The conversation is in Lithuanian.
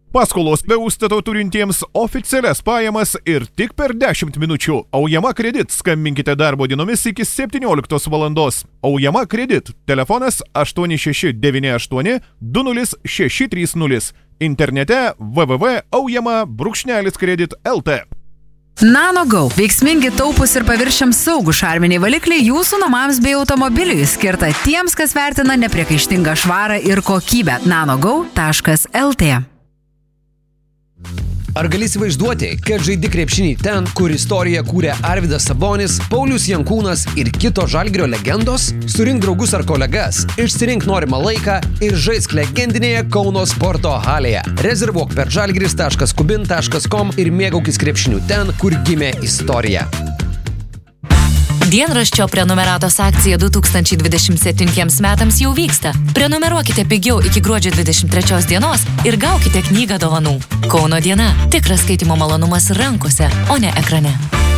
Paskolos be užstato turintiems oficialias pajamas ir tik per 10 minučių. Aujama Kredit. Skambinkite darbo dienomis iki 17 valandos. Aujama Kredit. Telefonas 8698 20630. Internete www.aujama-kredit.lt. NanoGo. Veiksmingi, taupūs ir paviršiams saugų šarminiai valikliai jūsų namams bei automobiliui, skirta tiems, kas vertina nepriekaištingą švarą ir kokybę. nanogo.lt. Ar gali įsivaizduoti, kad žaidi krepšinį ten, kur istoriją kūrė Arvydas Sabonis, Paulius Jankūnas ir kito Žalgirio legendos? Surink draugus ar kolegas, išsirink norimą laiką ir žaisk legendinėje Kauno sporto halėje. Rezervuok per žalgiris.kubin.com ir mėgaukis krepšiniu ten, kur gimė istorija. Dienraščio prenumeratos akcija 2027 metams jau vyksta. Prenumeruokite pigiau iki gruodžio 23 dienos ir gaukite knygą dovanų. Kauno diena. Tikras skaitimo malonumas rankose, o ne ekrane.